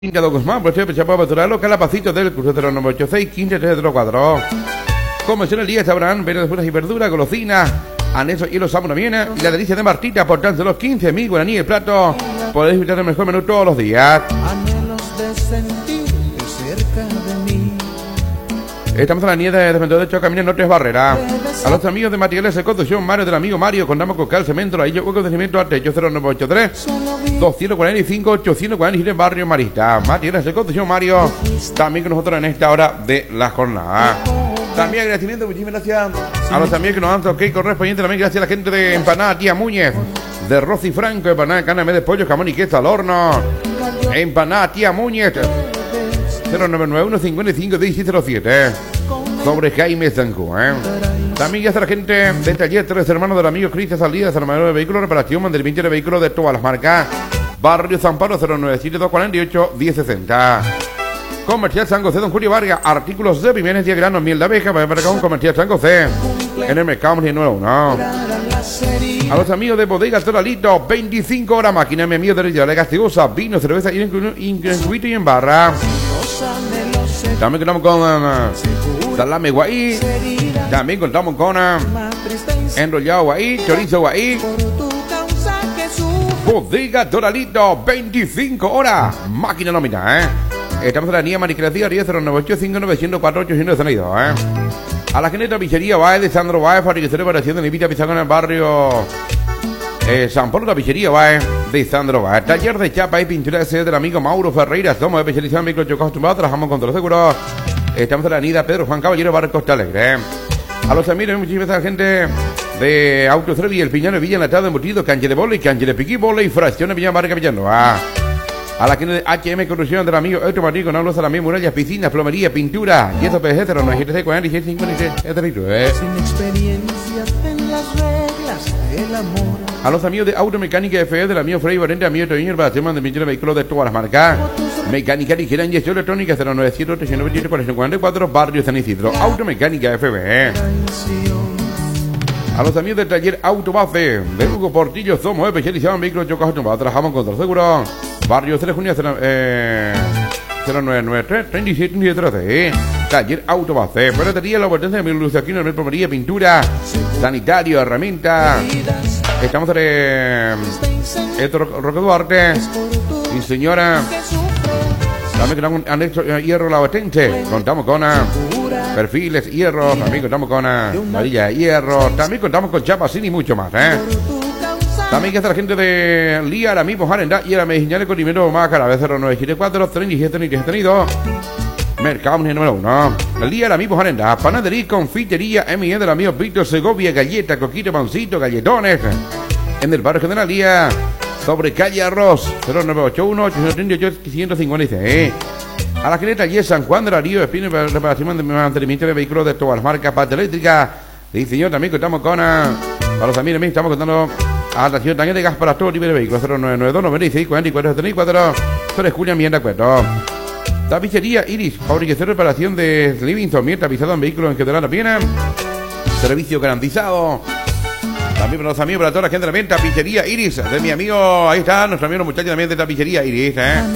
Cada Guzmán, pues siempre chapó para local, Capacito del cruce 0986 1534. Como es en el día sabrán ver frutas y verduras, golosinas, anexos y los sábanos viene y la delicia de Martita por tan solo 15.000 guaraníes el plato. Podéis disfrutar del mejor menú todos los días. Anhelos de sentir cerca de mí. Estamos en la nieve de Defensor de Hecho, Camino Norte Barrera. A los amigos de Materiales de Construcción, Mario del amigo Mario, contamos con cal, cemento, ladrillo, huecos de cemento, al techo 0983 245 847 Barrio Marista. Materiales de Construcción, Mario, también con nosotros en esta hora de la jornada. También agradecimiento, muchísimas gracias a los amigos que nos dan toque correspondiente. También gracias a la gente de Empanada Tía Muñez, de Rosy Franco, Empanada de carne de pollo, jamón y queso al horno. Empanada Tía Muñez 0991 55 1707 sobre Jaime Zanco, También ya está la gente de Taller Tres Hermanos del amigo Cristian Salidas, armador de vehículos, reparación, mantenimiento de vehículos de todas las marcas. Barrio San Pablo 097 248 1060. Comercial San José, Don Julio Vargas, artículos de primeros y granos, miel de abeja, para mercado Comercial San José, en el mercado número 1. A los amigos de Bodega Toralito, 25 horas, máquina, mi amigo de Reyes Gasteosa, vino, cerveza, incluido y en barra. También contamos con salame guaí, también contamos con enrollado guaí, chorizo guaí. Bodega Doralito, 25 horas, máquina nómina, Estamos en la niña Manicracia, 100985 904 862, A la gente de tapicería Baez de Sandro Baez, fabricación de reparación de Nivita Pizarro en el barrio San Pablo, tapicería Baez de Sandro Baez. Taller de chapa y pintura de sede del amigo Mauro Ferreira. Somos especializados en microchocos acostumbrados, trabajamos con todos los seguros. Estamos en la avenida Pedro Juan Caballero, barrio Costa Alegre. A los amigos, muchísimas gracias a la gente de Autotrevi, El Piñón, Villa Enlatada, Embutido, cancha de bola y cancha de piqui, bola y fracción de Villa Marca Villanueva. A la gente de HM Construcción del amigo Héctor Martín, con hablos a la misma murallas, piscinas, plomería, pintura, y eso PG 0976 46 56 Sin experiencias en las reglas del amor. A los amigos de Automecánica FE del amigo Frey Valente, amigo Toño, para hacer mantenimiento de vehículos de todas las marcas. Mecánica ligera, inyección electrónica 097 898 444 Barrio San Isidro. Automecánica FB. A los amigos del taller Autobase de Hugo Portillo, somos especializados en vehículos chocos automóviles, trabajamos con todo seguro. Barrio 3 de junio 0993 3713. Taller Autobase, ferretería, la oportunidad de iluminación, de plomería, pintura, sanitario, herramienta. Estamos en Roque Duarte y señora. También contamos con anexo hierro lavatente. Contamos con perfiles hierro. También contamos con varilla de hierro. También contamos con chapas y mucho más, También está la gente de Lía, ahora mismo Jarenda y la medicinal con dinero más cara. 0974 37 Mercado número 1. Lía, ahora mismo Jarenda. Panadería, confitería, M&E del amigo Víctor Segovia, galleta, coquito, pancito, galletones. En el barrio General Lía, sobre calle Arroz, 0981 838 556. A la gente de San Juan de la Río, Espino, reparación de mantenimiento de vehículos de todas las marcas, parte eléctrica. Y señor, también contamos con para los amigos, también estamos contando a la estación también de gas para todo tipo de vehículos, 0992 96 44 74 3 Julia, bien de acuerdo. Tapicería Iris, fabricación y reparación de Livingston, bien tapizado en vehículos en general también. Servicio garantizado. También para los amigos, para toda la gente también, tapicería Iris, de mi amigo, ahí está, nuestro amigo muchacho también de tapicería Iris,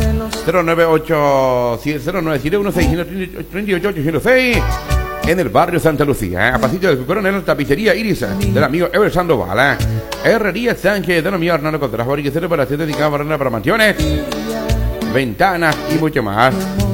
098-1638-806, en el barrio Santa Lucía, a pasito del Coronel, tapicería Iris, del amigo Ever Sandoval, Herrería Sánchez, del amigo Hernando Contreras, fabricación de reparación dedicada a barreras para mansiones, ventanas y mucho más.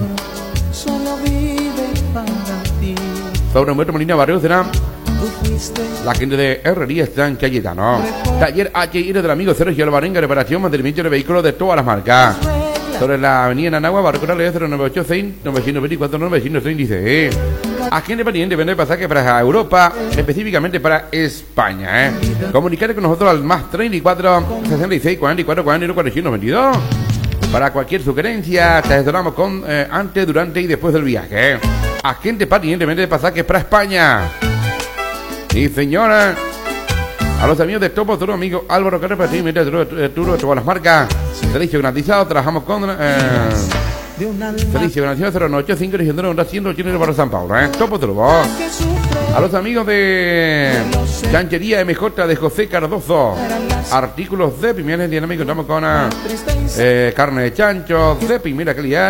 Sobre Humberto Molina, barrio será la gente de Herrería San Cayetano. Taller HIR del amigo Sergio Alvarenga, reparación, mantenimiento de vehículos de todas las marcas. Sobre la avenida Nanagua, barrio Corral 0986 924 936. Agente pendiente, vende pasaje para Europa, específicamente para España, Comunicate con nosotros al más 34 66 44 41 41 22. Para cualquier sugerencia, te asesoramos con antes, durante y después del viaje. Agente pendiente, vende pasajes para España. Y señora, a los amigos de Topo, todo amigo Álvaro Carrepa, Turo de todas las marcas, servicio garantizado, trabajamos con de un alma Felicia, Venación 08, 5 Legendero, Honda 180 para San Paulo, Topo de Lobo. que sufre. A los amigos de Chanchería MJ de José Cardozo. Artículos de Pimienta Dinámica. Contamos con Triste y carne de chancho de primera calidad.